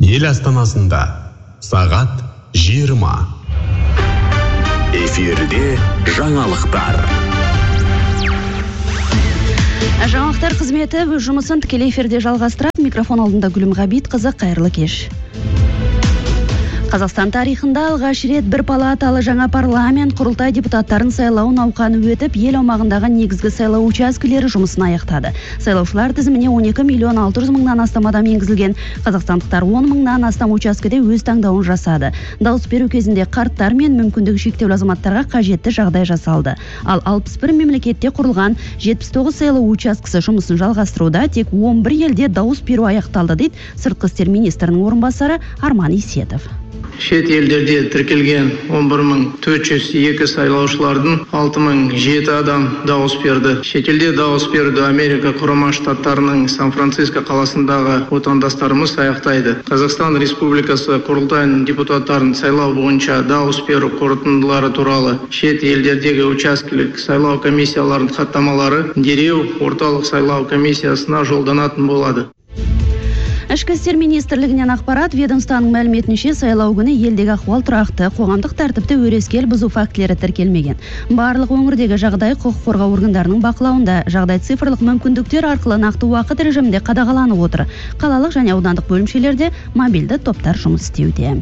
Ел астанасында сағат 20. Эфирде жаңалықтар. Жаңалықтар қызметі өз жұмысын тікелей эфирде жалғастырады. Микрофон алдында Гүлім Ғабит-қызы, қайырлы кеш. Қазақстан тарихында алғаш рет бір палаталы жаңа парламент құрылтай депутаттарын сайлау науқаны өтіп, ел аумағындағы негізгі сайлау учаскелері жұмысын аяқтады. Сайлаушылар тізіміне 12.600.000-нан астам адам енгізілген. Қазақстандықтар 10.000-нан астам учаскеде өз таңдауын жасады. Дауыс беру кезінде қарттар мен мүмкіндігі шектеулі азаматтарға қажетті жағдай жасалды. Ал 61 мемлекетте құрылған 79 сайлау учаскесі жұмысын жалғастыруда, тек 11 елде дауыс беру аяқталды дейді сыртқы істер министрінің орынбасары Арман Исетов. Шет елдерде тіркелген 11.402 сайлаушылардың 6.007 адам дауыс берді. Шетелде дауыс беруді Америка Құрама Штаттарының Сан-Франциско қаласындағы отандастарымыз аяқтайды. Қазақстан Республикасы құрылтайының депутаттарын сайлау бойынша дауыс беру қорытындылары туралы шет елдердегі учаскелік сайлау комиссияларының хаттамалары дереу орталық сайлау комиссиясына жолданатын болады. Ішкі істер министрлігінен ақпарат, ведомствоның мәліметінше сайлау күні елдегі ахуал тұрақты, қоғамдық тәртіпті өрескел бұзу фактілері тіркелмеген. Барлық өңірдегі жағдай құқық қорғау органдарының бақылауында, жағдай цифрлық мүмкіндіктер арқылы нақты уақыт режимінде қадағаланып отыр. Қалалық және аудандық бөлімшелерде мобильді топтар жұмыс істеуде.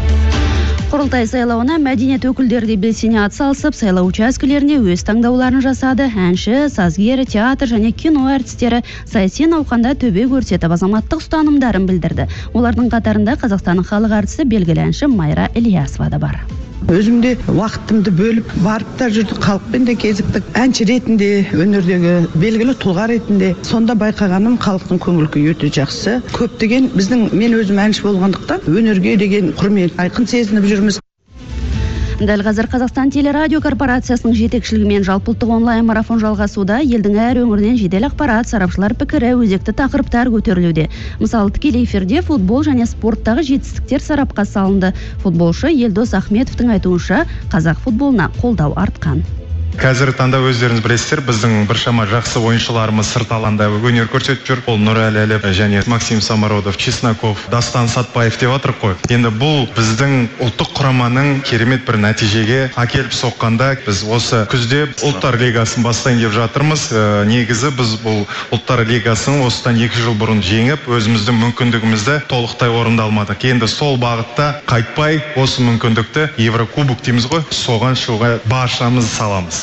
Құрылтай сайлауына мәдениет өкілдері де белсене атсалысып, сайлау учаскелеріне өз таңдауларын жасады. Әнші, сазгер, театр және кино әртістері саяси науқанда төбе көрсетіп, азаматтық ұстанымдарын білдірді. Олардың қатарында Қазақстанның халық әртісі белгілі әнші Майра Ильясова да бар. Өзімде уақытымды бөліп, барып та жүрдік, халықпен де кезіктік. Әнші ретінде, өнердегі белгілі тұлға ретінде сонда байқағаным халықтың көңіл-күйі өте жақсы. Көптеген мен өзім әнші болғандықтан өнерге деген құрмет айқын сезініп жүрміз. Дәл қазір Қазақстан телерадио корпорациясының жетекшілігімен жалпыұлттық онлайн марафон жалғасуда. Елдің әр өңірінен жедел ақпарат, сарапшылар пікірі, өзекті тақырыптар көтерілуде. Мысалы, тікелей эфирде футбол және спорттағы жетістіктер сарапқа салынды. Футболшы Елдос Ахметовтың айтуынша, қазақ футболына қолдау артқан. Қазір таңда өздеріңіз білесіздер, біздің біршама жақсы ойыншыларымыз сырт алаңда өнер көрсетіп жүр. Ол Нұрәлі Әліп және Максим Самародов, Чесноков, Дастан Сатпаев деп жатыр ғой. Енді бұл біздің ұлттық құраманың керемет бір нәтижеге әкеліп соққанда, біз осы күзде ұлттар лигасын бастайын деп жатырмыз. Негізі біз бұл ұлттар лигасын осыдан 2 жыл бұрын жеңіп, өзіміздің мүмкіндігімізді толықтай орындалмадық. Енді сол бағытта қайтпай осы мүмкіндікті Еврокубок дейміз ғой, соған шығуға баршамыз саламыз.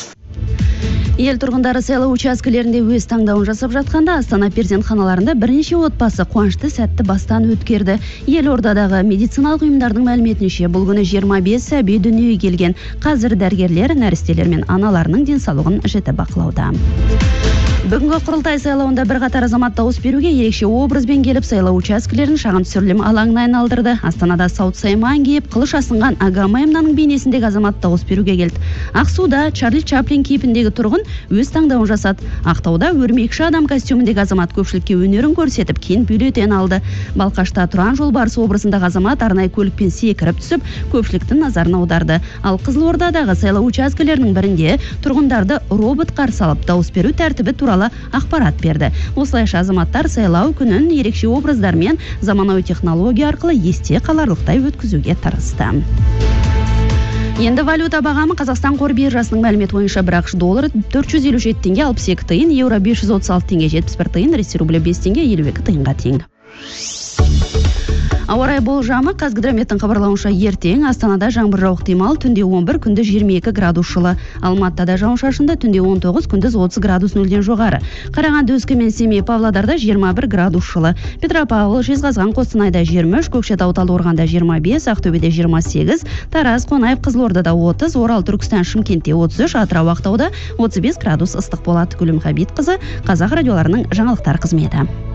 Ел тұрғындары сайлау учаскелерінде өз таңдауын жасап жатқанда, Астана перзентханаларында бірнеше отбасы қуанышты сәтті бастан өткерді. Елордадағы медициналық ұйымдардың мәліметінше, бұл күні 25 сәби дүниеге келген. Қазір дәрігерлер нәрестелер мен аналарының денсаулығын жіті бақылауда. Бүгінгі құрылтай сайлауында бірқатар азамат дауыс беруге ерекше образбен келіп, сайлау учаскелерін шағын түсірілім алаңына айналдырды. Астанада сауыт сайман киіп, қылыш асынған Ага Маймнаның бейнесіндегі азамат дауыс беруге келді. Ақсуда Чарли Чаплин кейпіндегі тұрғын өз таңдауын жасады. Ақтауда өрмекші адам костюміндегі азамат көпшілікке өнерін көрсетіп, кейін бюллетень алды. Балқашта Тұран жолбарысы образындағы азамат арнайы көлікпен секіріп түсіп, көпшіліктің назарын аударды. Ал Қызылордадағы сайлау учаскелерінің бірінде тұрғындарды робот қарсы алып, дауыс беру тәртібі туралы ақпарат берді. Осылайша азаматтар сайлау күнін ерекше образдармен заманауи технология арқылы есте қаларлықтай өткізуге тырысты. Енді валюта бағамы Қазақстан қор биржасының мәлімет бойынша бір ақш доллары 457 теңге 62 тиын, еуро 536 теңге 71 тиын, ресей рублі 5 теңге 52 тиынға тең. Ауа райы болжамы Қазгидрометтің хабарлауынша ертең Астанада жаңбыр жауып ықтимал, түнде 11, күндіз 22 градус жылы. Алматыда жауын-шашынды, түнде 19, күндіз 30 градус нөлден жоғары. Қарағанды, Өскемен, Семей, Павлодарда 21 градус жылы. Петропавл, Жезқазған, Қостанайда 23, Көкшетау, Талдықорғанда 25, Ақтөбеде 28, Тараз, Қонаев, Қызылордада 30, Орал, Түркістан, Шымкентте 33, Атырау, Ақтауда 35 градус ыстық болады. Гүлім Ғабит-қызы, Қазақ радиоларының жаңалықтар қызметі.